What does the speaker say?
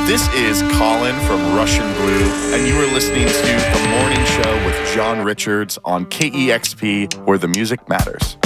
This is Colin from Russian Blue, and you are listening to The Morning Show with John Richards on KEXP, where the music matters.